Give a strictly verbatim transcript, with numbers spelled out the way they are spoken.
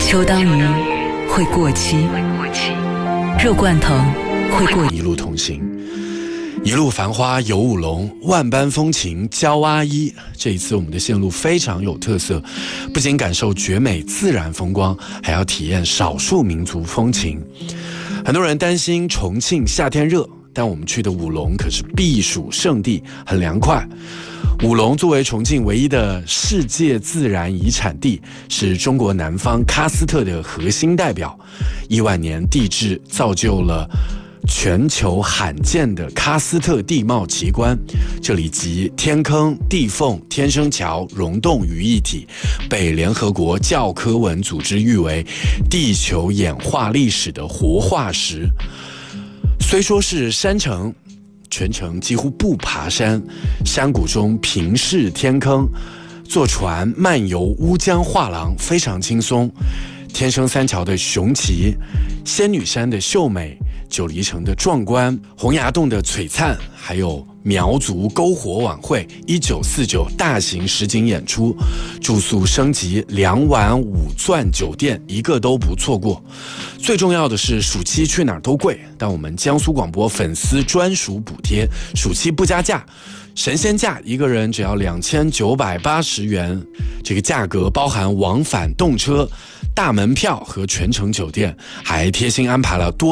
秋当鱼会过期，肉冠藤会过一路同行，一路繁花游舞龙，万般风情教阿依。这一次我们的线路非常有特色，不仅感受绝美自然风光，还要体验少数民族风情。很多人担心重庆夏天热，但我们去的舞龙可是避暑胜地，很凉快。舞龙作为重庆唯一的世界自然遗产地，是中国南方喀斯特的核心代表。亿万年地质造就了全球罕见的喀斯特地貌奇观，这里集天坑、地缝、天生桥、溶洞于一体，被联合国教科文组织誉为地球演化历史的活化石。虽说是山城，全程几乎不爬山，山谷中平视天坑，坐船漫游乌江画廊非常轻松。天生三桥的雄奇，仙女山的秀美，九黎城的壮观，洪崖洞的璀璨，还有苗族篝火晚会一九四九大型实景演出，住宿升级两晚五钻酒店，一个都不错过。最重要的是暑期去哪儿都贵，但我们江苏广播粉丝专属补贴，暑期不加价，神仙价一个人只要两千九百八十元，这个价格包含往返动车、大门票和全程酒店，还贴心安排了多